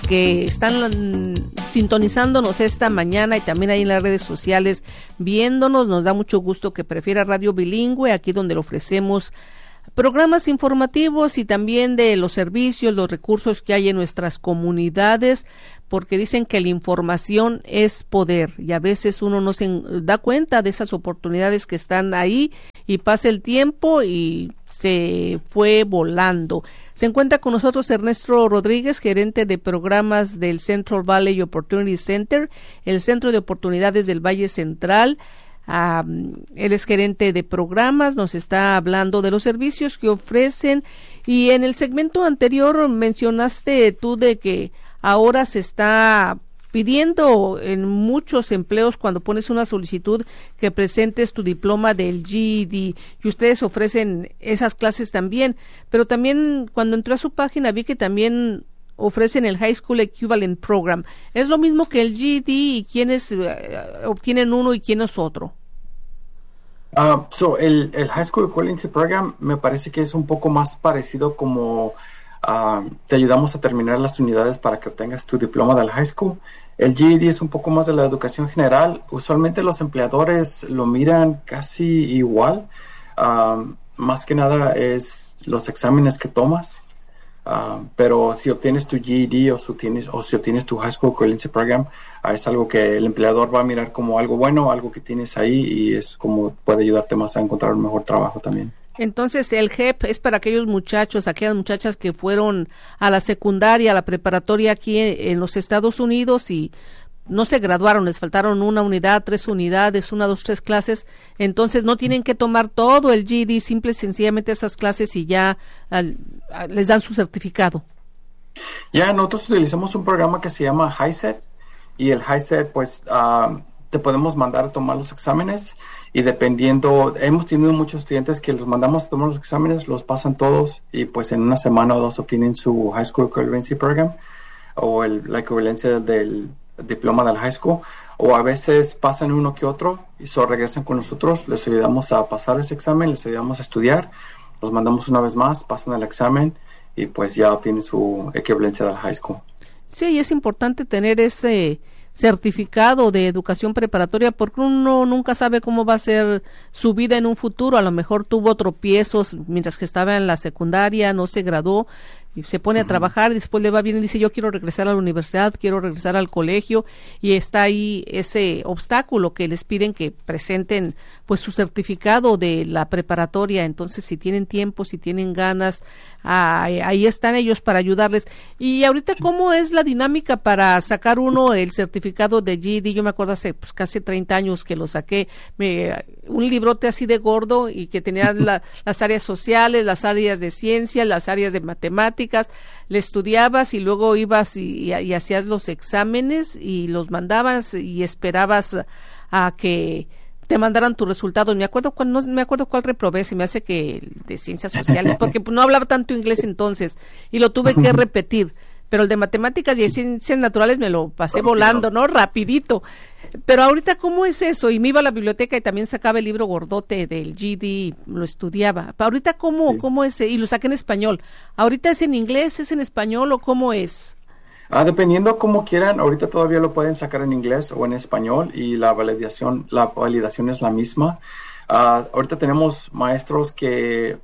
que están sintonizándonos esta mañana y también ahí en las redes sociales viéndonos. Nos da mucho gusto que prefiera Radio Bilingüe, aquí donde le ofrecemos programas informativos y también de los servicios, los recursos que hay en nuestras comunidades, porque dicen que la información es poder y a veces uno no se da cuenta de esas oportunidades que están ahí y pasa el tiempo y se fue volando. Se encuentra con nosotros Ernesto Rodríguez, gerente de programas del Central Valley Opportunity Center, el Centro de Oportunidades del Valle Central. Él es gerente de programas, nos está hablando de los servicios que ofrecen y en el segmento anterior mencionaste tú de que ahora se está pidiendo en muchos empleos cuando pones una solicitud que presentes tu diploma del GED y ustedes ofrecen esas clases también, pero también cuando entré a su página vi que también ofrecen el High School Equivalent Program. ¿Es lo mismo que el GED y quiénes obtienen uno y quiénes otro? El High School Equivalency Program me parece que es un poco más parecido como te ayudamos a terminar las unidades para que obtengas tu diploma del high school. El GED es un poco más de la educación general. Usualmente los empleadores lo miran casi igual. Más que nada es los exámenes que tomas. Pero si obtienes tu GED o si obtienes tu High School Equivalency Program, es algo que el empleador va a mirar como algo bueno, algo que tienes ahí y es como puede ayudarte más a encontrar un mejor trabajo también. Entonces el GEP es para aquellos muchachos, aquellas muchachas que fueron a la secundaria, a la preparatoria aquí en los Estados Unidos y no se graduaron, les faltaron una unidad, 3 unidades, 1, 2, 3 clases, entonces no tienen que tomar todo el GED, simple y sencillamente esas clases y ya les dan su certificado. Ya, nosotros utilizamos un programa que se llama HiSET y el HiSET pues te podemos mandar a tomar los exámenes y dependiendo, hemos tenido muchos estudiantes que los mandamos a tomar los exámenes, los pasan todos y pues en una semana o 2 obtienen su High School Equivalency Program o la equivalencia del diploma del high school, o a veces pasan uno que otro y solo regresan con nosotros, les ayudamos a pasar ese examen, les ayudamos a estudiar, los mandamos una vez más, pasan el examen y pues ya obtienen su equivalencia del high school. Sí, y es importante tener ese certificado de educación preparatoria porque uno nunca sabe cómo va a ser su vida en un futuro, a lo mejor tuvo tropiezos mientras que estaba en la secundaria, no se graduó y se pone a trabajar y después le va bien y dice yo quiero regresar a la universidad, quiero regresar al colegio y está ahí ese obstáculo que les piden que presenten pues su certificado de la preparatoria. Entonces si tienen tiempo, si tienen ganas, ahí están ellos para ayudarles. Y ahorita ¿cómo es la dinámica para sacar uno el certificado de GED? Yo me acuerdo hace pues casi 30 años que lo saqué, un librote así de gordo y que tenía las áreas sociales, las áreas de ciencia, las áreas de matemáticas, le estudiabas y luego ibas y hacías los exámenes y los mandabas y esperabas a que te mandaran tus resultados. No me acuerdo cuál reprobé, se me hace que de ciencias sociales, porque no hablaba tanto inglés entonces y lo tuve que repetir. Pero el de matemáticas y ciencias naturales me lo pasé volando, ¿no? Rapidito. Pero ahorita, ¿cómo es eso? Y me iba a la biblioteca y también sacaba el libro gordote del GED, lo estudiaba. Pero ahorita, ¿cómo es? Y lo saqué en español. ¿Ahorita es en inglés, es en español o cómo es? Dependiendo como quieran, ahorita todavía lo pueden sacar en inglés o en español y la validación es la misma. Ahorita tenemos maestros que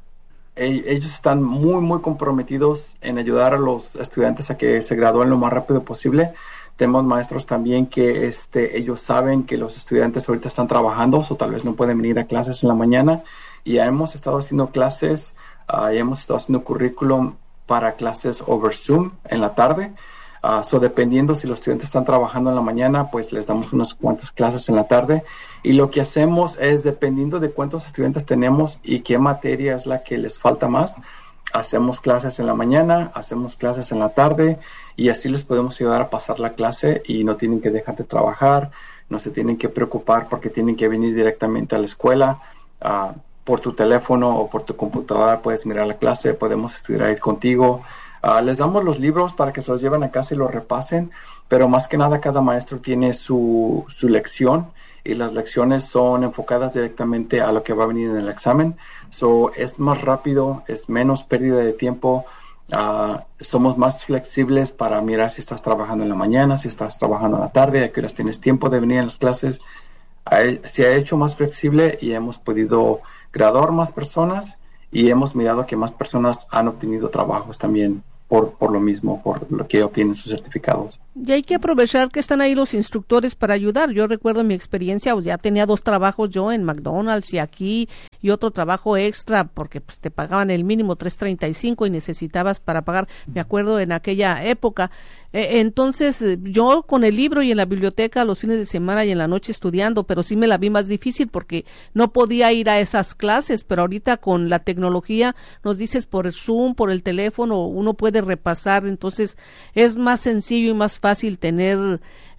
ellos están muy, muy comprometidos en ayudar a los estudiantes a que se gradúen lo más rápido posible. Tenemos maestros también que ellos saben que los estudiantes ahorita están trabajando o tal vez no pueden venir a clases en la mañana y ya hemos estado haciendo clases, ya hemos estado haciendo currículum para clases over Zoom en la tarde. Dependiendo si los estudiantes están trabajando en la mañana, pues les damos unas cuantas clases en la tarde. Y lo que hacemos es, dependiendo de cuántos estudiantes tenemos y qué materia es la que les falta más, hacemos clases en la mañana, hacemos clases en la tarde y así les podemos ayudar a pasar la clase y no tienen que dejar de trabajar, no se tienen que preocupar porque tienen que venir directamente a la escuela. Por tu teléfono o por tu computadora puedes mirar la clase, podemos estudiar ahí contigo. Les damos los libros para que se los lleven a casa y los repasen, pero más que nada cada maestro tiene su lección y las lecciones son enfocadas directamente a lo que va a venir en el examen. Es más rápido, es menos pérdida de tiempo Somos más flexibles para mirar si estás trabajando en la mañana, si estás trabajando en la tarde, a qué horas tienes tiempo de venir a las clases. Se ha hecho más flexible y hemos podido graduar más personas y hemos mirado que más personas han obtenido trabajos también por lo mismo, por lo que obtienen sus certificados. Y hay que aprovechar que están ahí los instructores para ayudar. Yo recuerdo mi experiencia, pues ya tenía 2 trabajos yo en McDonald's y aquí, y otro trabajo extra, porque pues te pagaban el mínimo $3.35 y necesitabas para pagar, me acuerdo en aquella época. Entonces, yo con el libro y en la biblioteca los fines de semana y en la noche estudiando, pero sí me la vi más difícil porque no podía ir a esas clases, pero ahorita con la tecnología, nos dices por el Zoom, por el teléfono, uno puede repasar, entonces es más sencillo y más fácil tener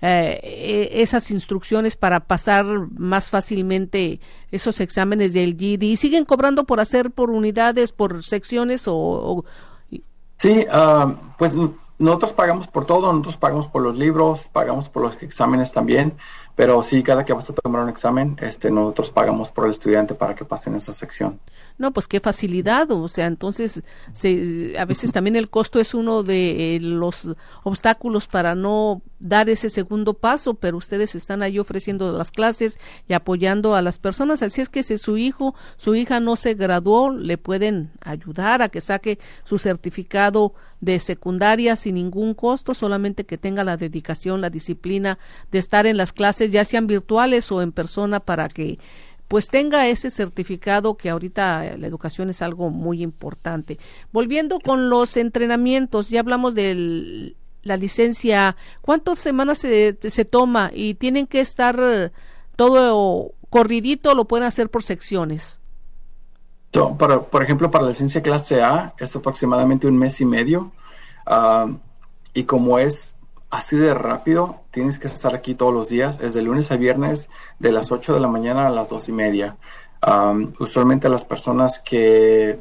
esas instrucciones para pasar más fácilmente esos exámenes del GED. ¿Y siguen cobrando por hacer por unidades, por secciones Sí, pues nosotros pagamos por todo, nosotros pagamos por los libros, pagamos por los exámenes también, pero sí, cada que vas a tomar un examen, nosotros pagamos por el estudiante para que pase en esa sección. No, pues qué facilidad, o sea, entonces a veces también el costo es uno de los obstáculos para no dar ese segundo paso, pero ustedes están ahí ofreciendo las clases y apoyando a las personas, así es que si su hijo, su hija no se graduó, le pueden ayudar a que saque su certificado de secundaria sin ningún costo, solamente que tenga la dedicación, la disciplina de estar en las clases, ya sean virtuales o en persona, para que pues tenga ese certificado, que ahorita la educación es algo muy importante. Volviendo con los entrenamientos, ya hablamos de la licencia. ¿Cuántas semanas se toma y tienen que estar todo corridito, lo pueden hacer por secciones? Por ejemplo, para la licencia clase A es aproximadamente 1 mes y medio, y como es así de rápido, tienes que estar aquí todos los días, es de lunes a viernes, de las 8 de la mañana a las 2:30. Usualmente las personas que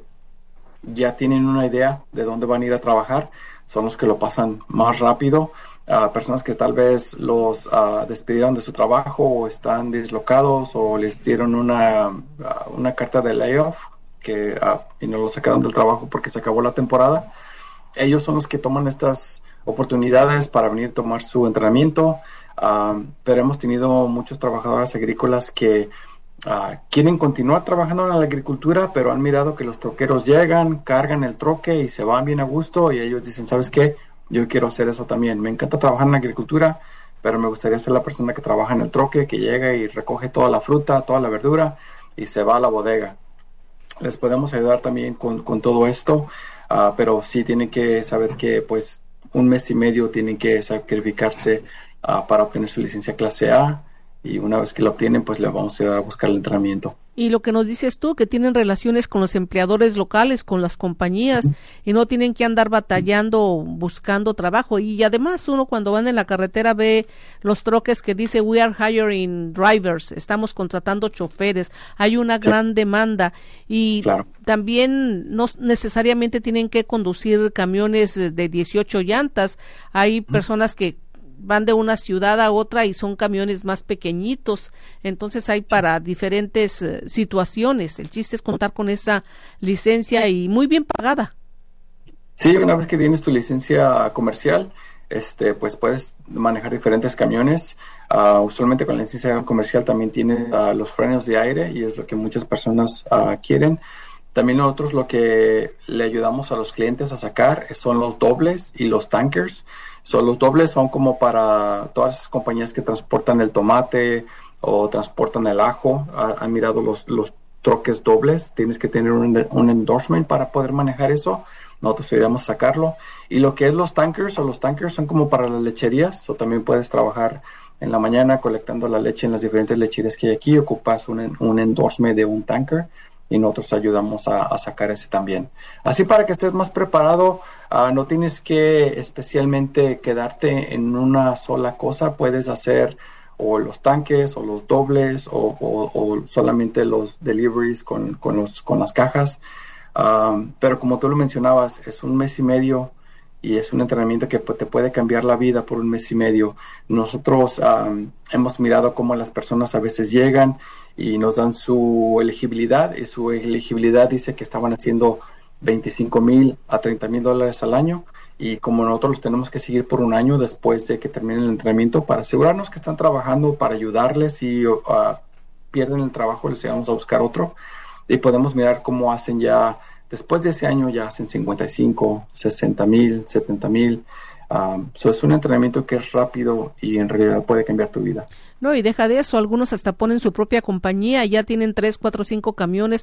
ya tienen una idea de dónde van a ir a trabajar son los que lo pasan más rápido. Personas que tal vez los despidieron de su trabajo o están dislocados o les dieron una carta de layoff y no lo sacaron del trabajo porque se acabó la temporada. Ellos son los que toman estas oportunidades para venir a tomar su entrenamiento, pero hemos tenido muchos trabajadores agrícolas que quieren continuar trabajando en la agricultura, pero han mirado que los troqueros llegan, cargan el troque y se van bien a gusto, y ellos dicen, ¿sabes qué? Yo quiero hacer eso también. Me encanta trabajar en la agricultura, pero me gustaría ser la persona que trabaja en el troque, que llega y recoge toda la fruta, toda la verdura y se va a la bodega. Les podemos ayudar también con todo esto, pero sí tienen que saber que pues 1 mes y medio tienen que sacrificarse para obtener su licencia clase A, y una vez que la obtienen, pues les vamos a ayudar a buscar el entrenamiento. Y lo que nos dices tú, que tienen relaciones con los empleadores locales, con las compañías, y no tienen que andar batallando, buscando trabajo. Y además uno cuando van en la carretera ve los troques que dice "We are hiring drivers", estamos contratando choferes, hay una gran demanda, y claro, también no necesariamente tienen que conducir camiones de 18 llantas, hay personas que van de una ciudad a otra y son camiones más pequeñitos, entonces hay para diferentes situaciones. El chiste es contar con esa licencia y muy bien pagada. Sí, una vez que tienes tu licencia comercial, pues puedes manejar diferentes camiones. Usualmente con la licencia comercial también tienes los frenos de aire, y es lo que muchas personas quieren. También nosotros lo que le ayudamos a los clientes a sacar son los dobles y los tankers. Los dobles son como para todas esas compañías que transportan el tomate o transportan el ajo. Han mirado los troques dobles. Tienes que tener un endorsement para poder manejar eso. Nosotros ayudamos a sacarlo. Y lo que es los tankers son como para las lecherías. O también puedes trabajar en la mañana colectando la leche en las diferentes lecherías que hay aquí. Ocupas un endorsement de un tanker, y nosotros ayudamos a sacar ese también. Así, para que estés más preparado, no tienes que especialmente quedarte en una sola cosa. Puedes hacer o los tanques o los dobles o solamente los deliveries con las cajas. Pero como tú lo mencionabas, es 1 mes y medio y es un entrenamiento que te puede cambiar la vida por 1 mes y medio. Nosotros hemos mirado cómo las personas a veces llegan y nos dan su elegibilidad, y su elegibilidad dice que estaban haciendo $25,000 a $30,000 al año. Y como nosotros los tenemos que seguir por un año después de que terminen el entrenamiento para asegurarnos que están trabajando, para ayudarles, si pierden el trabajo les vamos a buscar otro y podemos mirar cómo hacen ya, después de ese año ya hacen 55, 60,000, 70,000. Es un entrenamiento que es rápido y en realidad puede cambiar tu vida. No, y deja de eso, algunos hasta ponen su propia compañía, ya tienen 3, 4, 5 camiones